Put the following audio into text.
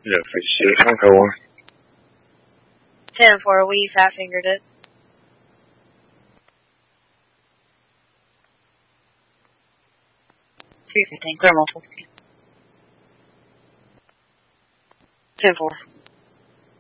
Yeah, for shit. Okay, one. 10-4, we fat fingered it. Clear multiple. 10-4.